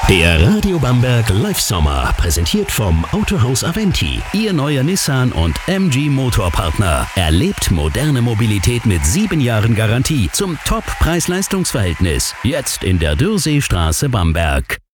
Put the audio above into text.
Der Radio Bamberg Live Sommer, präsentiert vom Autohaus Aventi, Ihr neuer Nissan und MG Motorpartner. Erlebt moderne Mobilität mit 7 Jahren Garantie zum Top-Preis-Leistungs-Verhältnis. Jetzt in der Dürseestraße Bamberg.